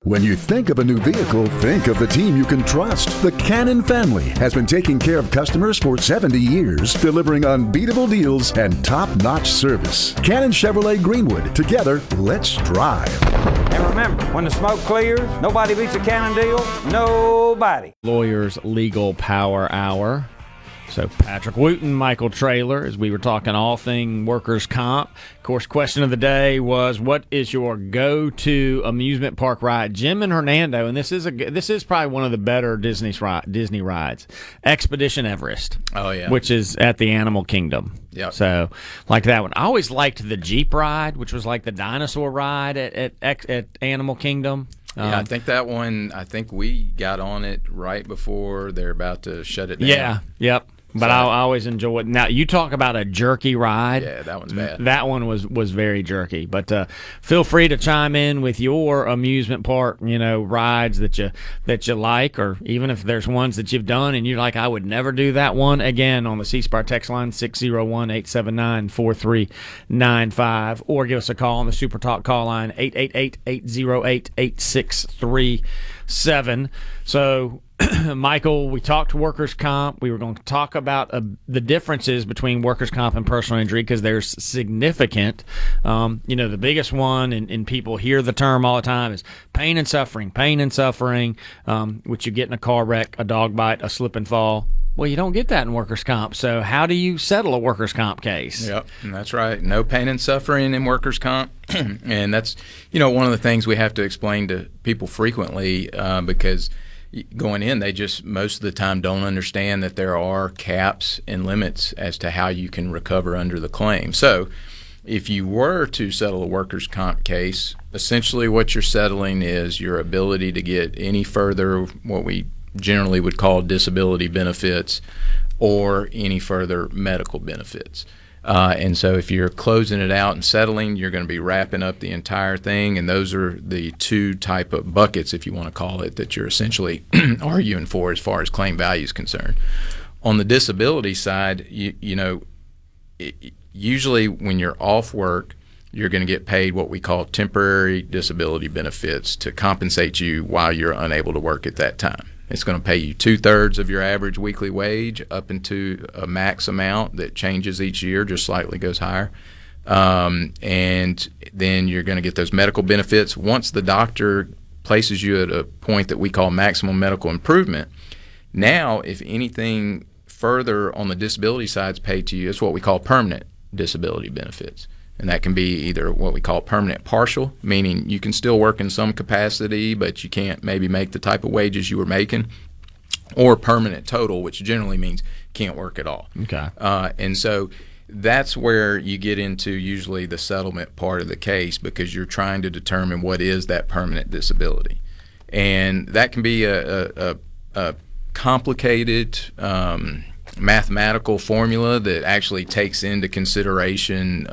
When you think of a new vehicle, think of the team you can trust. The Cannon family has been taking care of customers for 70 years, delivering unbeatable deals and top-notch service. Cannon Chevrolet Greenwood. Together, let's drive. And remember, when the smoke clears, nobody beats a Cannon deal. Nobody. Lawyers Legal Power Hour. So Patrick Wooten, Michael Traylor, as we were talking all thing workers' comp. Of course, question of the day was, what is your go-to amusement park ride? Jim and Hernando, and this is probably one of the better Disney rides, Expedition Everest. Oh, yeah. Which is at the Animal Kingdom. Yep. So, like that one. I always liked the Jeep ride, which was like the dinosaur ride at Animal Kingdom. Yeah, I think that one, we got on it right before they're about to shut it down. Yeah, yep. But I always enjoy it. Now, you talk about a jerky ride. Yeah, that one's bad. That one was very jerky. But feel free to chime in with your amusement park, rides that you like, or even if there's ones that you've done and you're like, I would never do that one again, on the C Spire text line 601-879-4395, or give us a call on the Super Talk call line 888-808-8637. So, Michael, we talked workers' comp. We were going to talk about the differences between workers' comp and personal injury, because they're significant. The biggest one, and people hear the term all the time, is pain and suffering, which you get in a car wreck, a dog bite, a slip and fall. Well, you don't get that in workers' comp. So how do you settle a workers' comp case? Yep, that's right. No pain and suffering in workers' comp. And that's, one of the things we have to explain to people frequently, because going in, they just most of the time don't understand that there are caps and limits as to how you can recover under the claim. So if you were to settle a workers' comp case, essentially what you're settling is your ability to get any further what we generally would call disability benefits or any further medical benefits. And so if you're closing it out and settling, you're going to be wrapping up the entire thing, and those are the two type of buckets, if you want to call it, that you're essentially arguing for as far as claim value is concerned. On the disability side, usually when you're off work, you're going to get paid what we call temporary disability benefits to compensate you while you're unable to work at that time. It's going to pay you 2/3 of your average weekly wage up into a max amount that changes each year, just slightly goes higher. And then you're going to get those medical benefits. Once the doctor places you at a point that we call maximum medical improvement, now if anything further on the disability side is paid to you, it's what we call permanent disability benefits. And that can be either what we call permanent partial, meaning you can still work in some capacity, but you can't maybe make the type of wages you were making, or permanent total, which generally means can't work at all. Okay. And so that's where you get into usually the settlement part of the case, because you're trying to determine what is that permanent disability. And that can be a complicated mathematical formula that actually takes into consideration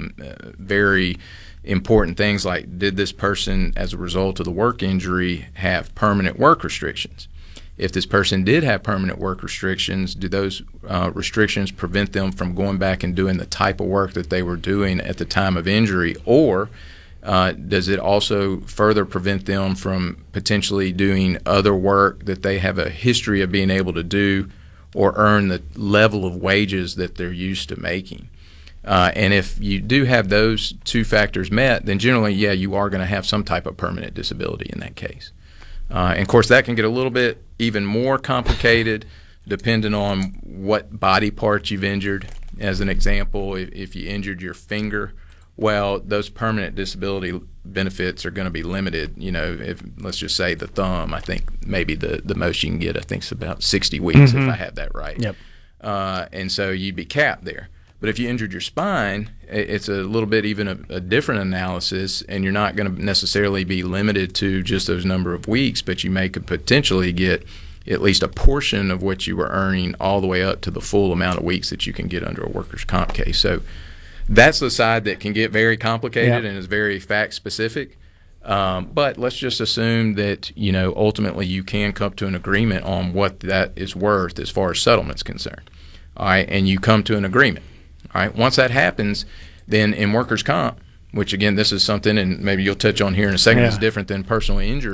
very important things like, did this person, as a result of the work injury, have permanent work restrictions? If this person did have permanent work restrictions, do those restrictions prevent them from going back and doing the type of work that they were doing at the time of injury? Or does it also further prevent them from potentially doing other work that they have a history of being able to do, or earn the level of wages that they're used to making? And if you do have those two factors met, then generally, you are going to have some type of permanent disability in that case. And of course, that can get a little bit even more complicated depending on what body parts you've injured. As an example, if you injured your finger, well, those permanent disability benefits are going to be limited. If, let's just say, the thumb, I think maybe the most you can get, I think, is about 60 weeks, if I have that right. Yep. And so you'd be capped there. But if you injured your spine, it's a little bit even a different analysis, and you're not going to necessarily be limited to just those number of weeks, but you could potentially get at least a portion of what you were earning all the way up to the full amount of weeks that you can get under a workers' comp case. So that's the side that can get very complicated and is very fact-specific. But let's just assume that, ultimately you can come to an agreement on what that is worth as far as settlement's concerned. All right, and you come to an agreement. All right, once that happens, then in workers' comp, which again, this is something, and maybe you'll touch on here in a second, is different than personal injury.